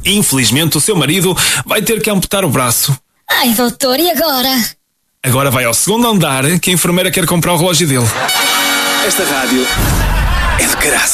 Infelizmente, o seu marido vai ter que amputar o braço. Ai, doutor, e agora? Agora vai ao segundo andar que a enfermeira quer comprar o relógio dele. Esta rádio é de graça.